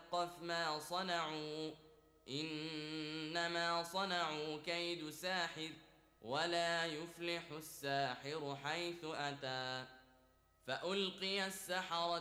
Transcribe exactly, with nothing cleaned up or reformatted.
يتلقف ما صنعوا إنما صنعوا كيد ساحر ولا يفلح الساحر حيث أتى. فألقي السحرة